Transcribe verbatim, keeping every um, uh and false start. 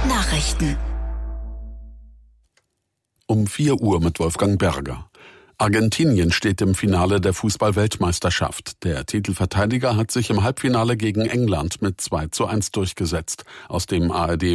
Nachrichten um vier Uhr mit Wolfgang Berger. Argentinien steht im Finale der Fußball-Weltmeisterschaft. Der Titelverteidiger hat sich im Halbfinale gegen England mit zwei zu eins durchgesetzt. Aus dem A R D